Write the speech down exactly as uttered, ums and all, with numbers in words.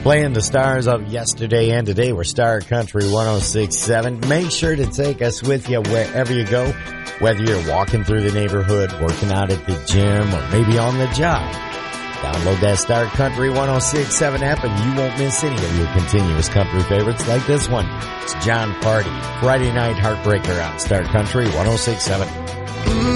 Playing the stars of yesterday and today. We're Star Country one oh six point seven. Make sure to take us with you wherever you go, whether you're walking through the neighborhood, working out at the gym, or maybe on the job. Download that Star Country one oh six point seven app and you won't miss any of your continuous country favorites like this one. It's John Party, Friday Night Heartbreaker on Star Country one oh six point seven.